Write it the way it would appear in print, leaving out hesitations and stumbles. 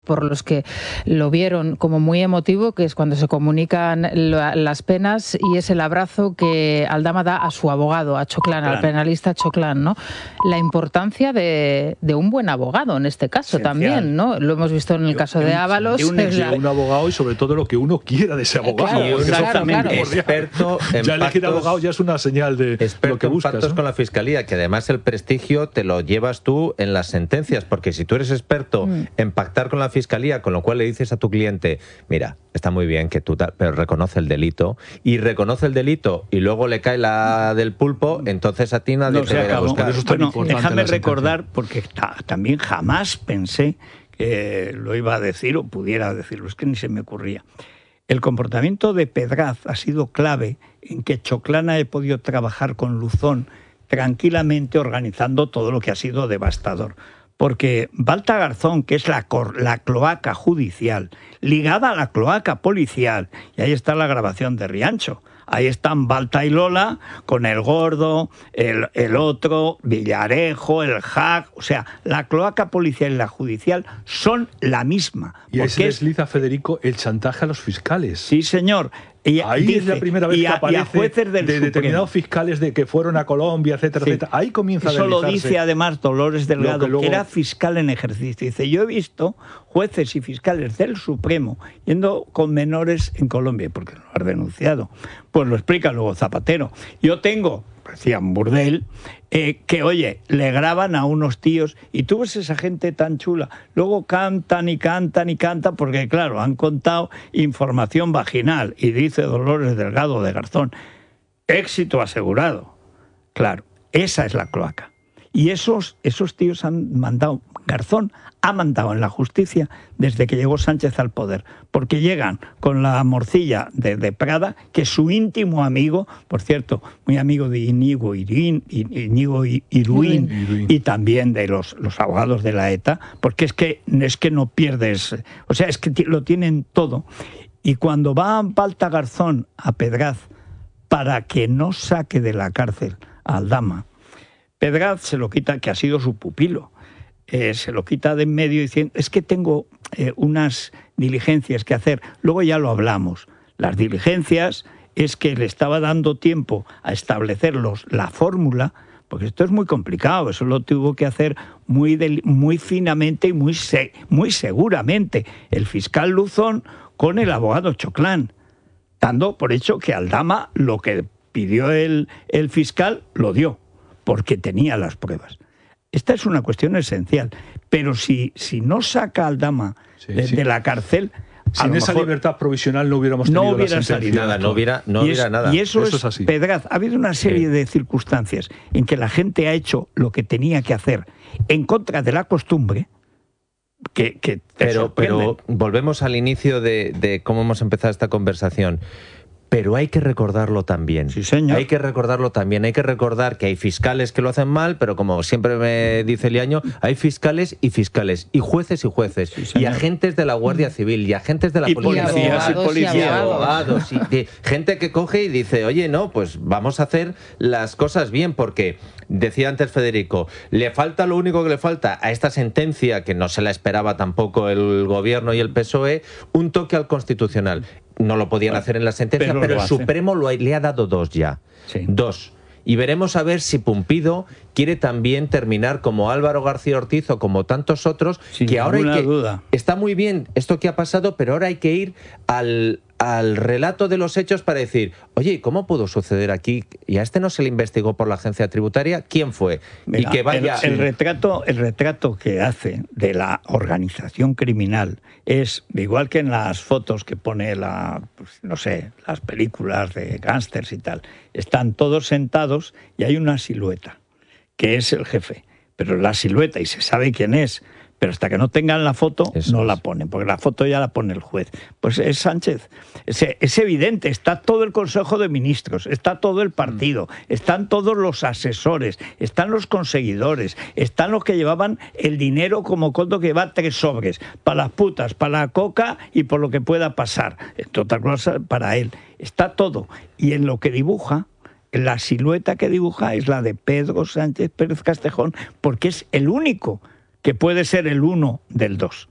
por los que lo vieron como muy emotivo, que es cuando se comunican las penas y es el abrazo que Aldama da a su abogado, a Choclán, al penalista Choclán, ¿no? La importancia de un buen abogado en este caso también, ¿no? Lo hemos visto en el caso de Ábalos. De un abogado y sobre todo lo que uno quiera de ese abogado. Exactamente. Experto en ya elegir abogado ya es una señal de lo que buscas. Pactos, ¿no? Con la fiscalía, que además el prestigio te lo llevas tú en las sentencias, porque si tú eres experto en pactar con la fiscalía, con lo cual le dices a tu cliente, mira, está muy bien que tú pero reconoce el delito, y reconoce el delito y luego le cae la del pulpo, entonces a ti nadie te va a buscar. Bueno, déjame recordar, porque también jamás pensé que lo iba a decir o pudiera decirlo, es que ni se me ocurría. El comportamiento de Pedraz ha sido clave en que Choclán haya podido trabajar con Luzón tranquilamente, organizando todo lo que ha sido devastador. Porque Balta Garzón, que es la cloaca judicial, ligada a la cloaca policial, y ahí está la grabación de Riancho, ahí están Balta y Lola con el Gordo, el otro, Villarejo, el Hack, o sea, la cloaca policial y la judicial son la misma. Y ahí se desliza, Federico, el chantaje a los fiscales. Sí, señor. Y ahí dice, es la primera vez que aparece jueces de determinados fiscales de que fueron a Colombia, etcétera, etcétera. Ahí comienza a deslizarse. Eso lo dice además Dolores Delgado, que era fiscal en ejercicio. Dice, yo he visto jueces y fiscales del Supremo yendo con menores en Colombia, porque lo has denunciado. Pues lo explica luego Zapatero. Yo tengo, decía un burdel, que, oye, le graban a unos tíos y tú ves esa gente tan chula. Luego cantan y cantan y cantan porque, claro, han contado información vaginal. Y dice Dolores Delgado de Garzón, éxito asegurado. Claro, esa es la cloaca. Y esos tíos han mandado, Garzón ha mandado en la justicia desde que llegó Sánchez al poder, porque llegan con la morcilla de Prada, que es su íntimo amigo, por cierto, muy amigo de Íñigo Iruín y también de los abogados de la ETA, porque es que no pierdes, o sea, es que lo tienen todo. Y cuando va Balta Garzón a Pedraz para que no saque de la cárcel a Aldama, Pedraz se lo quita, que ha sido su pupilo, se lo quita de en medio diciendo, es que tengo unas diligencias que hacer, luego ya lo hablamos. Las diligencias es que le estaba dando tiempo a establecer la fórmula, porque esto es muy complicado, eso lo tuvo que hacer muy finamente y muy seguramente el fiscal Luzón con el abogado Choclán, dando por hecho que Aldama lo que pidió el fiscal lo dio, porque tenía las pruebas. Esta es una cuestión esencial, pero si no saca a Aldama de la cárcel, sin esa libertad provisional no hubiéramos tenido la sentencia. Nada, no hubiera nada. Y eso es así. Pedraz, ha habido una serie de circunstancias en que la gente ha hecho lo que tenía que hacer en contra de la costumbre, pero volvemos al inicio de cómo hemos empezado esta conversación. Pero hay que recordarlo también. Sí, señor. Hay que recordarlo también. Hay que recordar que hay fiscales que lo hacen mal, pero como siempre me dice Liaño, hay fiscales, y jueces, sí, y agentes de la Guardia Civil, y agentes de la policía, y abogados, y gente que coge y dice, oye, no, pues vamos a hacer las cosas bien, porque decía antes Federico, le falta lo único que le falta a esta sentencia, que no se la esperaba tampoco el Gobierno y el PSOE, un toque al Constitucional. No lo podían hacer en la sentencia, pero el Supremo le ha dado 2 ya. Sí. 2. Y veremos a ver si Pumpido quiere también terminar como Álvaro García Ortiz o como tantos otros, sin que ahora duda. Está muy bien esto que ha pasado, pero ahora hay que ir al relato de los hechos para decir, oye, ¿cómo pudo suceder aquí? ¿Y a este no se le investigó por la agencia tributaria? ¿Quién fue? Mira, y que vaya... el retrato que hace de la organización criminal es, igual que en las fotos que pone las películas de gángsters y tal, están todos sentados y hay una silueta, que es el jefe. Pero la silueta, y se sabe quién es, pero hasta que no tengan la foto, no la ponen, porque la foto ya la pone el juez. Pues es Sánchez. Es evidente, está todo el Consejo de Ministros, está todo el partido, están todos los asesores, están los conseguidores, están los que llevaban el dinero como Coldo, que lleva 3 sobres, para las putas, para la coca y por lo que pueda pasar. Entre otras cosas, para él. Está todo. Y en lo que dibuja, la silueta que dibuja es la de Pedro Sánchez Pérez Castejón, porque es el único que puede ser el 1 del 2.